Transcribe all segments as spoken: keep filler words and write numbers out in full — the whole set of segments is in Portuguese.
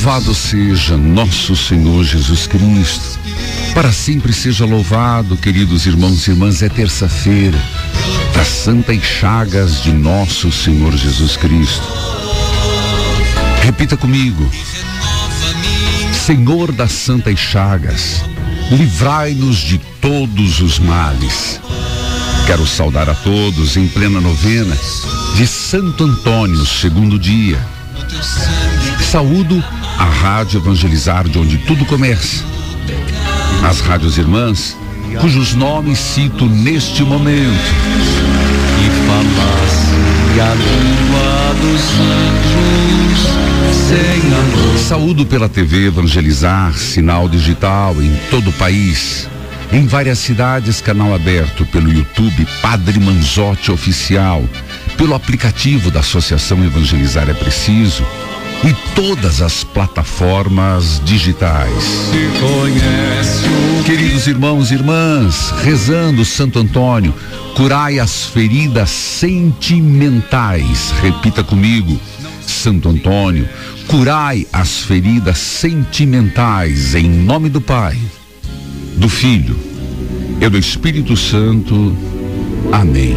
Louvado seja nosso Senhor Jesus Cristo. Para sempre seja louvado, queridos irmãos e irmãs. É terça-feira das santas chagas de nosso Senhor Jesus Cristo. Repita comigo: Senhor das santas chagas, livrai-nos de todos os males. Quero saudar a todos em plena novena de Santo Antônio, segundo dia. Saúdo a Rádio Evangelizar, de onde tudo começa. As rádios irmãs, cujos nomes cito neste momento. E falasse a língua dos anjos sem amor. Saúdo pela T V Evangelizar, sinal digital em todo o país. Em várias cidades, canal aberto pelo YouTube Padre Manzotti Oficial, pelo aplicativo da Associação Evangelizar é Preciso e todas as plataformas digitais. Queridos irmãos e irmãs, rezando Santo Antônio, curai as feridas sentimentais. Repita comigo: Santo Antônio, curai as feridas sentimentais, em nome do Pai, do Filho e do Espírito Santo. Amém.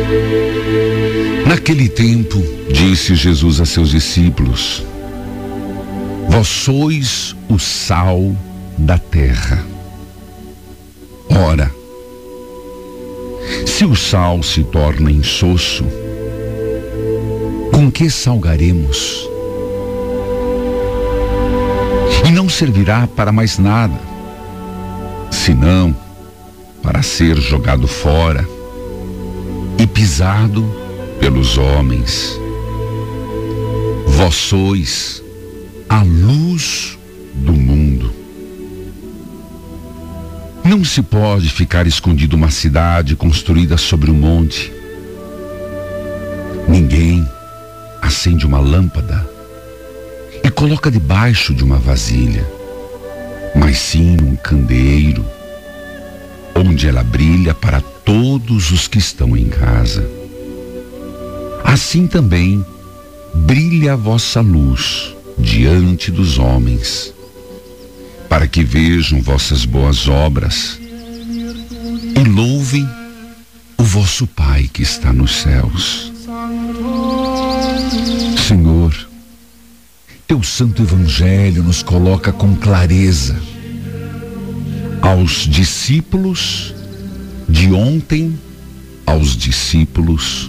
Naquele tempo, disse Jesus a seus discípulos: vós sois o sal da terra. Ora, se o sal se torna insosso, com que salgaremos? E não servirá para mais nada, senão para ser jogado fora e pisado pelos homens. Vós sois a luz do mundo. Não se pode ficar escondido uma cidade construída sobre um monte. Ninguém acende uma lâmpada e coloca debaixo de uma vasilha, mas sim num candeeiro, onde ela brilha para todos os que estão em casa. Assim também brilha a vossa luz diante dos homens, para que vejam vossas boas obras e louvem o vosso Pai que está nos céus. Senhor, teu santo evangelho nos coloca com clareza aos discípulos de ontem, aos discípulos